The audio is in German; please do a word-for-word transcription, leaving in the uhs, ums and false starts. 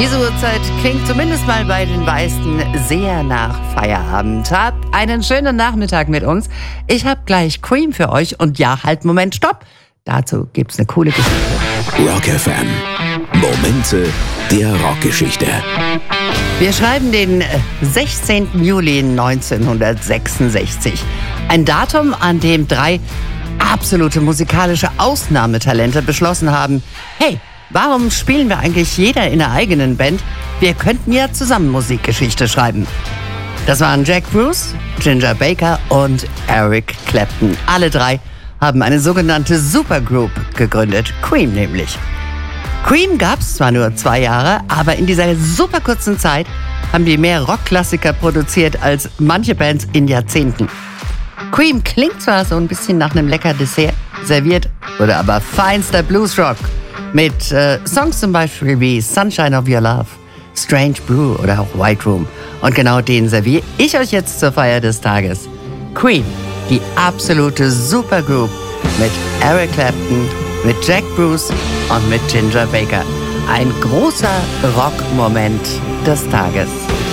Diese Uhrzeit klingt zumindest mal bei den meisten sehr nach Feierabend. Habt einen schönen Nachmittag mit uns. Ich habe gleich Cream für euch und ja, halt, Moment, stopp. Dazu gibt's eine coole Geschichte. Rock F M. Momente der Rockgeschichte. Wir schreiben den sechzehnten Juli neunzehnhundertsechsundsechzig. Ein Datum, an dem drei absolute musikalische Ausnahmetalente beschlossen haben, hey, warum spielen wir eigentlich jeder in einer eigenen Band? Wir könnten ja zusammen Musikgeschichte schreiben. Das waren Jack Bruce, Ginger Baker und Eric Clapton. Alle drei haben eine sogenannte Supergroup gegründet, Cream nämlich. Cream gab es zwar nur zwei Jahre, aber in dieser super kurzen Zeit haben die mehr Rockklassiker produziert als manche Bands in Jahrzehnten. Cream klingt zwar so ein bisschen nach einem lecker Dessert, serviert wurde aber feinster Bluesrock. Mit äh, Songs zum Beispiel wie Sunshine of Your Love, Strange Brew oder auch White Room. Und genau den serviere ich euch jetzt zur Feier des Tages. Cream, die absolute Supergroup mit Eric Clapton, mit Jack Bruce und mit Ginger Baker. Ein großer Rockmoment des Tages.